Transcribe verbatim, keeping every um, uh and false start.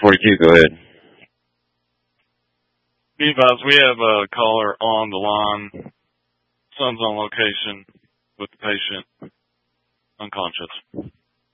forty-two, go ahead. Be advised, we have a caller on the line. Son's on location with the patient, unconscious.